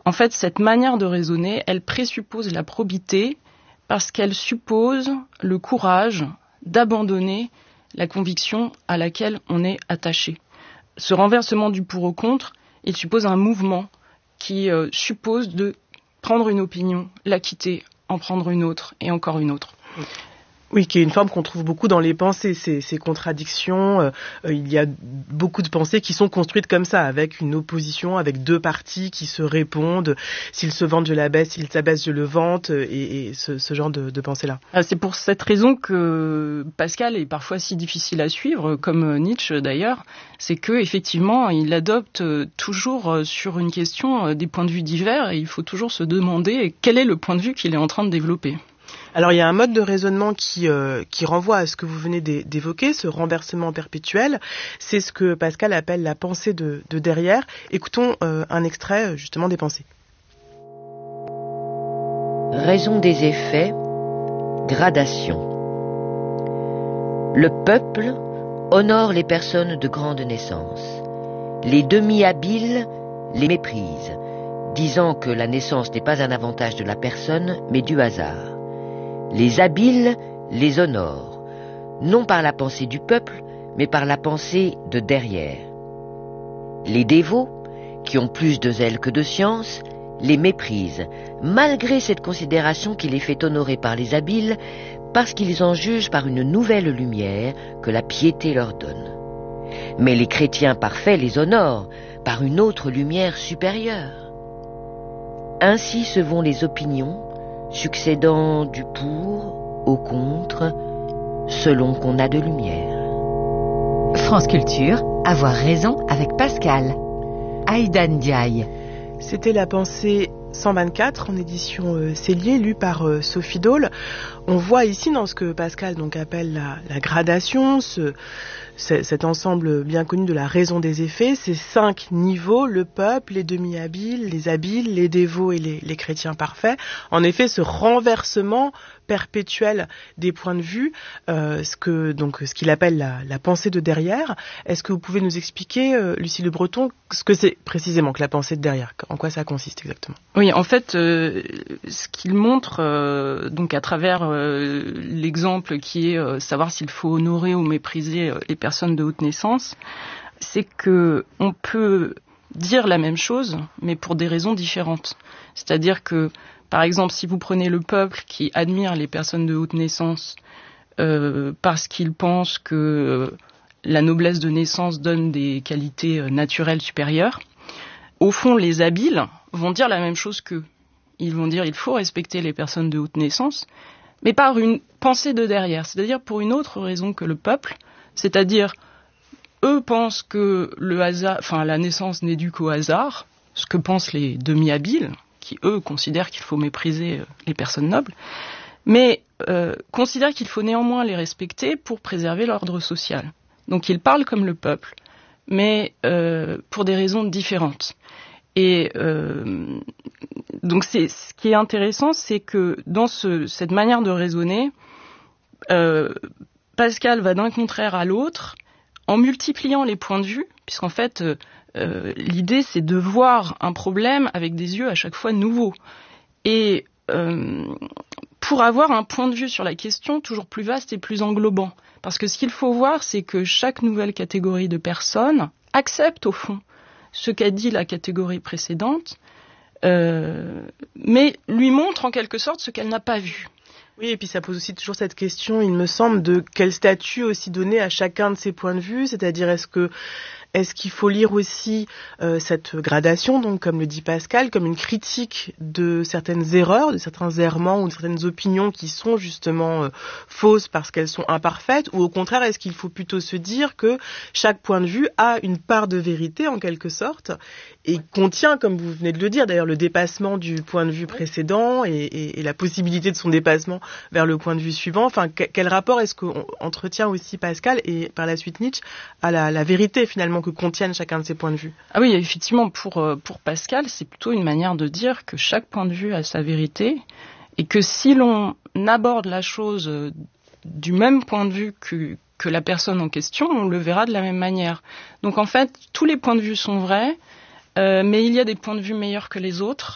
En fait, cette manière de raisonner, elle présuppose la probité parce qu'elle suppose le courage d'abandonner la conviction à laquelle on est attaché. Ce renversement du pour au contre, il suppose un mouvement qui suppose de prendre une opinion, la quitter, en prendre une autre et encore une autre. Oui, qui est une forme qu'on trouve beaucoup dans les pensées, ces contradictions. Il y a beaucoup de pensées qui sont construites comme ça, avec une opposition, avec deux parties qui se répondent. S'ils se vantent, je l'abaisse, s'ils s'abaissent, je le vante, et ce genre de pensée-là. C'est pour cette raison que Pascal est parfois si difficile à suivre, comme Nietzsche d'ailleurs, c'est que effectivement, il adopte toujours sur une question des points de vue divers, et il faut toujours se demander quel est le point de vue qu'il est en train de développer. Alors il y a un mode de raisonnement qui renvoie à ce que vous venez d'évoquer, ce renversement perpétuel. C'est ce que Pascal appelle la pensée de derrière. Écoutons un extrait justement des pensées. Raison des effets, gradation. Le peuple honore les personnes de grande naissance. Les demi-habiles les méprisent, disant que la naissance n'est pas un avantage de la personne, mais du hasard. Les habiles les honorent, non par la pensée du peuple, mais par la pensée de derrière. Les dévots, qui ont plus de zèle que de science, les méprisent, malgré cette considération qui les fait honorer par les habiles, parce qu'ils en jugent par une nouvelle lumière que la piété leur donne. Mais les chrétiens parfaits les honorent par une autre lumière supérieure. Ainsi se vont les opinions, succédant du pour au contre, selon qu'on a de lumière. France Culture, avoir raison avec Pascal. Aïda Ndiaye. C'était la pensée 124 en édition Cellier, lue par Sophie Dole. On voit ici dans ce que Pascal donc appelle la gradation, cet ensemble bien connu de la raison des effets, ces 5 niveaux, le peuple, les demi-habiles, les dévots et les chrétiens parfaits. En effet, ce renversement perpétuel des points de vue, ce qu'il appelle la pensée de derrière. Est-ce que vous pouvez nous expliquer, Lucie Le Breton, ce que c'est précisément que la pensée de derrière, en quoi ça consiste exactement? Oui, en fait, ce qu'il montre, donc à travers l'exemple qui est savoir s'il faut honorer ou mépriser les personnes de haute naissance, c'est que on peut dire la même chose, mais pour des raisons différentes. C'est-à-dire que, par exemple, si vous prenez le peuple qui admire les personnes de haute naissance parce qu'il pense que la noblesse de naissance donne des qualités naturelles supérieures, au fond, les habiles vont dire la même chose qu'eux. Ils vont dire il faut respecter les personnes de haute naissance, mais par une pensée de derrière, c'est-à-dire pour une autre raison que le peuple, c'est-à-dire eux pensent que le hasard, la naissance n'est due qu'au hasard, ce que pensent les demi-habiles, qui eux considèrent qu'il faut mépriser les personnes nobles, mais considèrent qu'il faut néanmoins les respecter pour préserver l'ordre social. Donc ils parlent comme le peuple, mais pour des raisons différentes. Et donc ce qui est intéressant, c'est que dans cette manière de raisonner, Pascal va d'un contraire à l'autre en multipliant les points de vue, puisqu'en fait l'idée c'est de voir un problème avec des yeux à chaque fois nouveaux. Et pour avoir un point de vue sur la question toujours plus vaste et plus englobant. Parce que ce qu'il faut voir, c'est que chaque nouvelle catégorie de personnes accepte au fond ce qu'a dit la catégorie précédente, mais lui montre en quelque sorte ce qu'elle n'a pas vu. Oui, et puis ça pose aussi toujours cette question, il me semble, de quel statut aussi donner à chacun de ces points de vue, c'est-à-dire est-ce qu'il faut lire aussi cette gradation, donc comme le dit Pascal, comme une critique de certaines erreurs, de certains errements ou de certaines opinions qui sont justement fausses parce qu'elles sont imparfaites, ou au contraire, est-ce qu'il faut plutôt se dire que chaque point de vue a une part de vérité en quelque sorte et contient, comme vous venez de le dire, d'ailleurs le dépassement du point de vue précédent et la possibilité de son dépassement vers le point de vue suivant. Enfin, quel rapport est-ce qu'on entretient aussi Pascal et par la suite Nietzsche à la vérité finalement que contiennent chacun de ces points de vue? Ah oui, effectivement, pour Pascal, c'est plutôt une manière de dire que chaque point de vue a sa vérité et que si l'on aborde la chose du même point de vue que la personne en question, on le verra de la même manière. Donc en fait, tous les points de vue sont vrais, mais il y a des points de vue meilleurs que les autres.